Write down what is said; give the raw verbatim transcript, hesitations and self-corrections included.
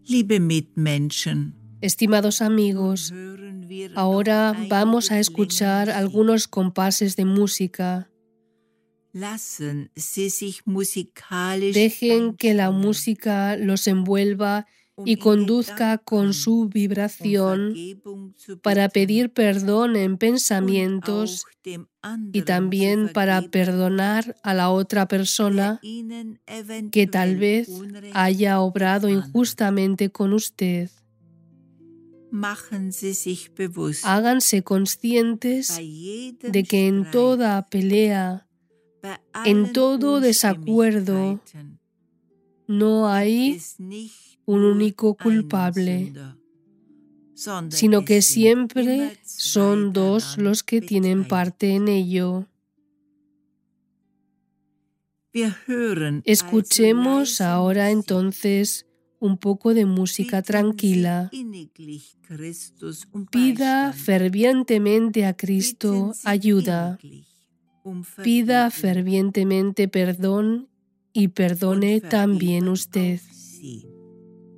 Liebe Mitmenschen, Estimados amigos, ahora vamos a escuchar algunos compases de música. lassen Sie sich musikalisch Dejen que la einschwingen, música los envuelva um y in conduzca con Gedanken su um vibración Vergebung zu para bitten pedir perdón en und pensamientos auch dem y anderen también zu para vergeben, perdonar a la otra der persona Ihnen que tal eventuell vez Unrecht haya obrado getan hat. injustamente con usted. Machen Sie sich bewusst, Háganse conscientes bei jedem de que en Streit, toda pelea, bei en allen todo desacuerdo, Unstimmigkeiten no gibt hay es nicht un nur único einen culpable, Sünder, sondern sino que es sind siempre immer zwei son dos daran los que tienen parte beteiligt. en ello. Wir hören also Escuchemos leise ahora Musik. entonces un poco de música Bitten Sie tranquila. inniglich Christus um Pida Beistand. fervientemente a Bitten Cristo Sie ayuda. inniglich um Pida Vergebung fervientemente perdón y und perdone también vergeben usted. auch Sie.